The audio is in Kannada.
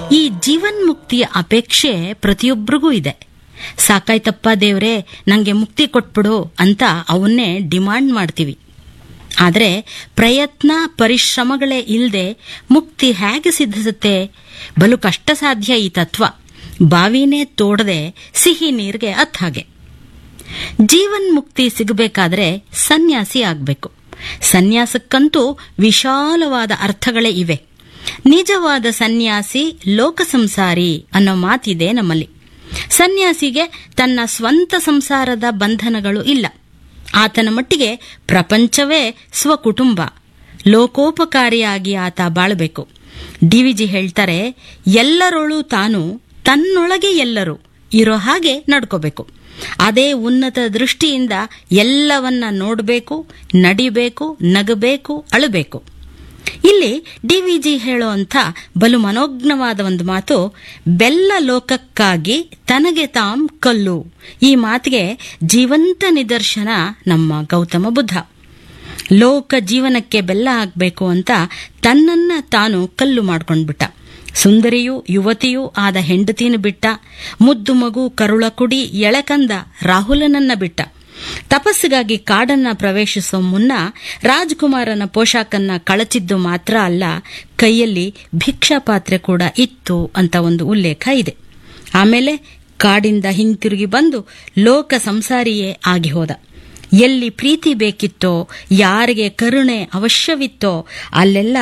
ಈ ಜೀವನ್ಮುಕ್ತಿಯ ಅಪೇಕ್ಷೆ ಪ್ರತಿಯೊಬ್ಬರಿಗೂ ಇದೆ. ಸಾಕಾಯ್ತಪ್ಪ ದೇವ್ರೆ, ನಂಗೆ ಮುಕ್ತಿ ಕೊಟ್ಬಿಡು ಅಂತ ಅವನ್ನೇ ಡಿಮಾಂಡ್ ಮಾಡ್ತೀವಿ. ಆದರೆ ಪ್ರಯತ್ನ ಪರಿಶ್ರಮಗಳೇ ಇಲ್ಲದೆ ಮುಕ್ತಿ ಹೇಗೆ ಸಿದ್ಧಿಸುತ್ತೆ? ಬಲು ಕಷ್ಟ ಸಾಧ್ಯ ಈ ತತ್ವ. ಬಾವಿನೇ ತೋಡದೆ ಸಿಹಿ ನೀರಿಗೆ ಅತ್ ಹಾಗೆ. ಜೀವನ್ಮುಕ್ತಿ ಸಿಗಬೇಕಾದ್ರೆ ಸನ್ಯಾಸಿ ಆಗ್ಬೇಕು. ಸನ್ಯಾಸಕ್ಕಂತೂ ವಿಶಾಲವಾದ ಅರ್ಥಗಳೇ ಇವೆ. ನಿಜವಾದ ಸನ್ಯಾಸಿ ಲೋಕ ಸಂಸಾರಿ ಅನ್ನೋ ಮಾತಿದೆ ನಮ್ಮಲ್ಲಿ. ಸನ್ಯಾಸಿಗೆ ತನ್ನ ಸ್ವಂತ ಸಂಸಾರದ ಬಂಧನಗಳು ಇಲ್ಲ. ಆತನ ಮಟ್ಟಿಗೆ ಪ್ರಪಂಚವೇ ಸ್ವಕುಟುಂಬ. ಲೋಕೋಪಕಾರಿಯಾಗಿ ಆತ ಬಾಳಬೇಕು. ಡಿವಿಜಿ ಹೇಳ್ತಾರೆ, ಎಲ್ಲರೊಳು ತಾನು, ತನ್ನೊಳಗೆ ಎಲ್ಲರೂ ಇರೋ ಹಾಗೆ ನಡ್ಕೋಬೇಕು. ಅದೇ ಉನ್ನತ ದೃಷ್ಟಿಯಿಂದ ಎಲ್ಲವನ್ನ ನೋಡಬೇಕು, ನಡಿಬೇಕು, ನಗಬೇಕು, ಅಳಬೇಕು. ಇಲ್ಲಿ ಡಿವಿಜಿ ಹೇಳೋಂಥ ಬಲು ಮನೋಜ್ಞವಾದ ಒಂದು ಮಾತು, ಬೆಲ್ಲ ಲೋಕಕ್ಕಾಗಿ ತನಗೆ ತಾಂ ಕಲ್ಲು. ಈ ಮಾತಿಗೆ ಜೀವಂತ ನಿದರ್ಶನ ನಮ್ಮ ಗೌತಮ ಬುದ್ಧ. ಲೋಕ ಜೀವನಕ್ಕೆ ಬೆಲ್ಲ ಹಾಕಬೇಕು ಅಂತ ತನ್ನನ್ನ ತಾನು ಕಲ್ಲು ಮಾಡ್ಕೊಂಡ್ಬಿಟ್ಟ. ಸುಂದರಿಯೂ ಯುವತಿಯೂ ಆದ ಹೆಂಡತಿನ ಬಿಟ್ಟ. ಮುದ್ದು ಮಗು ಕರುಳ ಕುಡಿ ಎಳೆಕಂದ ರಾಹುಲನನ್ನ ಬಿಟ್ಟ. ತಪಸ್ಸಿಗಾಗಿ ಕಾಡನ್ನ ಪ್ರವೇಶಿಸೋ ಮುನ್ನ ರಾಜ್ಕುಮಾರನ ಪೋಷಾಕನ್ನ ಕಳಚಿದ್ದು ಮಾತ್ರ ಅಲ್ಲ, ಕೈಯಲ್ಲಿ ಭಿಕ್ಷಾ ಪಾತ್ರೆ ಕೂಡ ಇತ್ತು ಅಂತ ಒಂದು ಉಲ್ಲೇಖ ಇದೆ. ಆಮೇಲೆ ಕಾಡಿಂದ ಹಿಂತಿರುಗಿ ಬಂದು ಲೋಕ ಸಂಸಾರಿಯೇ ಆಗಿ ಹೋದ. ಎಲ್ಲಿ ಪ್ರೀತಿ ಬೇಕಿತ್ತೋ, ಯಾರಿಗೆ ಕರುಣೆ ಅವಶ್ಯವಿತ್ತೋ ಅಲ್ಲೆಲ್ಲ